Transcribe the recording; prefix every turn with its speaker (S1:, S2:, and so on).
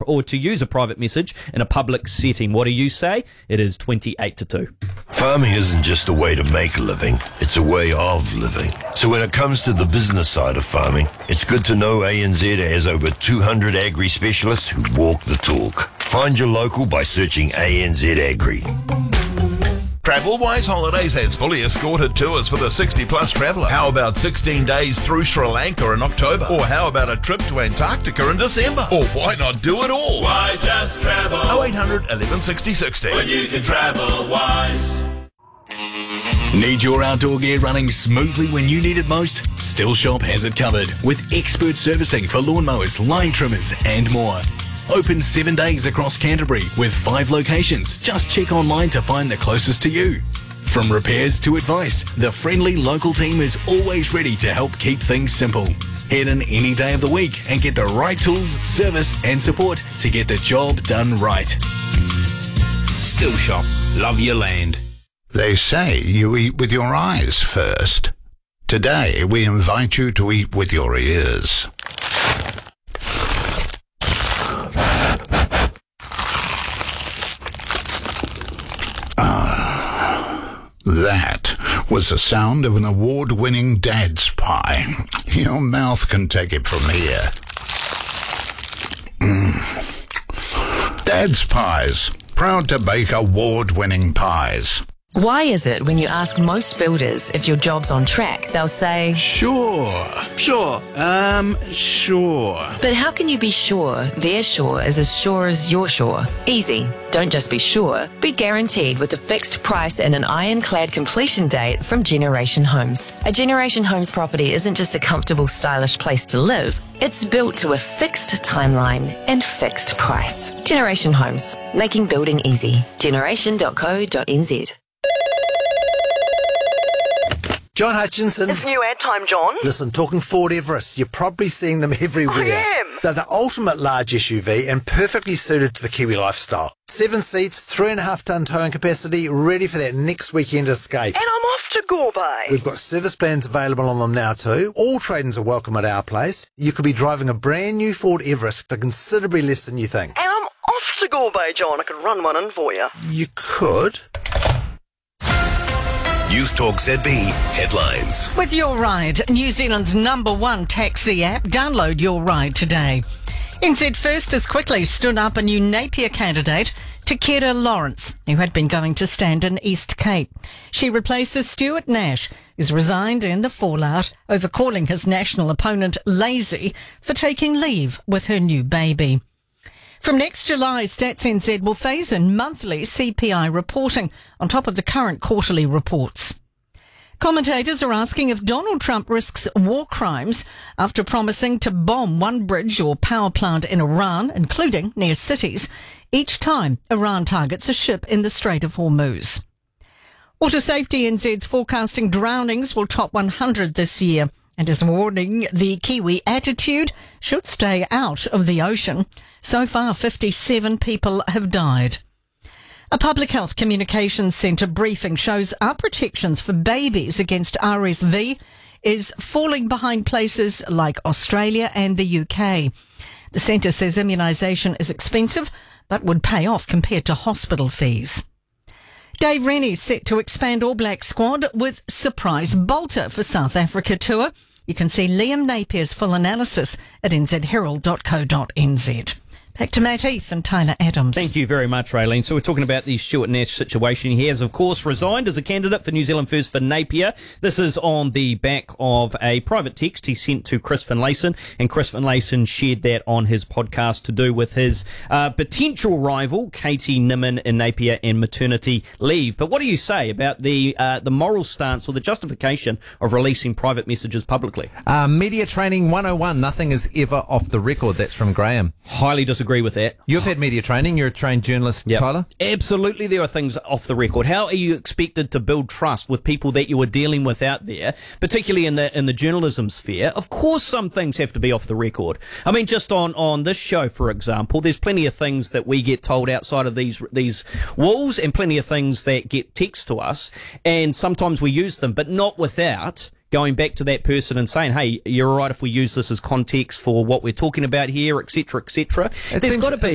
S1: or to use a private message in a public setting. What do you say? It is 28-2.
S2: Farming isn't just a way to make a living, it's a way of living. So when it comes to the business side of farming, it's good to know ANZ has over 200 agri specialists who walk the talk. Find your local by searching ANZ Agri.
S3: Travelwise Holidays has fully escorted tours for the 60-plus traveller. How about 16 days through Sri Lanka in October? Or how about a trip to Antarctica in December? Or why not do it all?
S4: Why just travel?
S3: 0800 11 60 60.
S4: When you can travel wise.
S5: Need your outdoor gear running smoothly when you need it most? Still Shop has it covered with expert servicing for lawnmowers, line trimmers and more. Open 7 days across Canterbury with 5 locations. Just check online to find the closest to you. From repairs to advice, the friendly local team is always ready to help keep things simple. Head in any day of the week and get the right tools, service and support to get the job done right.
S6: Still Shop. Love your land.
S7: They say you eat with your eyes first. Today, we invite you to eat with your ears. That was the sound of an award-winning Dad's Pie. Your mouth can take it from here. Dad's Pies, proud to bake award-winning pies.
S8: Why is it when you ask most builders if your job's on track, they'll say,
S6: Sure.
S8: But how can you be sure their sure is as sure as your sure? Easy. Don't just be sure, be guaranteed with a fixed price and an ironclad completion date from Generation Homes. A Generation Homes property isn't just a comfortable, stylish place to live. It's built to a fixed timeline and fixed price. Generation Homes, making building easy. Generation.co.nz.
S9: John Hutchinson.
S10: It's new ad time, John.
S9: Listen, talking Ford Everest, you're probably seeing them everywhere.
S10: I am.
S9: They're the ultimate large SUV and perfectly suited to the Kiwi lifestyle. 7 seats, 3.5 tonne towing capacity, ready for that next weekend escape.
S10: And I'm off to Gorbay.
S9: We've got service plans available on them now too. All trade-ins are welcome at our place. You could be driving a brand new Ford Everest for considerably less than you think.
S10: And I'm off to Gorbay, John. I could run one in for you.
S9: You could.
S5: News Talk ZB headlines.
S11: With Your Ride, New Zealand's #1 taxi app. Download Your Ride today. NZ First has quickly stood up a new Napier candidate, Takeda Lawrence, who had been going to stand in East Cape. She replaces Stuart Nash, who's resigned in the fallout over calling his national opponent lazy for taking leave with her new baby. From next July, Stats NZ will phase in monthly CPI reporting on top of the current quarterly reports. Commentators are asking if Donald Trump risks war crimes after promising to bomb one bridge or power plant in Iran, including near cities, each time Iran targets a ship in the Strait of Hormuz. Water Safety NZ's forecasting drownings will top 100 this year, and is warning the Kiwi attitude should stay out of the ocean. So far, 57 people have died. A Public Health Communications Centre briefing shows our protections for babies against RSV is falling behind places like Australia and the UK. The centre says immunisation is expensive, but would pay off compared to hospital fees. Dave Rennie set to expand All Black squad with surprise bolter for South Africa tour. You can see Liam Napier's full analysis at nzherald.co.nz. Back to Matt Heath and Tyler Adams.
S1: Thank you very much, Raylene. So we're talking about the Stuart Nash situation. He has, of course, resigned as a candidate for New Zealand First for Napier. This is on the back of a private text he sent to Chris Finlayson, and Chris Finlayson shared that on his podcast to do with his potential rival, Katie Nimmin, in Napier and maternity leave. But what do you say about the moral stance or the justification of releasing private messages publicly?
S12: Media Training 101, nothing is ever off the record. That's from Graham.
S1: Highly disagree with that.
S12: You've had media training. You're a trained journalist, yep. Tyler?
S1: Absolutely, there are things off the record. How are you expected to build trust with people that you are dealing with out there, particularly in the journalism sphere? Of course, some things have to be off the record. I mean, just on this show, for example, there's plenty of things that we get told outside of these walls, and plenty of things that get text to us, and sometimes we use them, but not without going back to that person and saying, hey, you're all right if we use this as context for what we're talking about here, etc., etc. There's got to be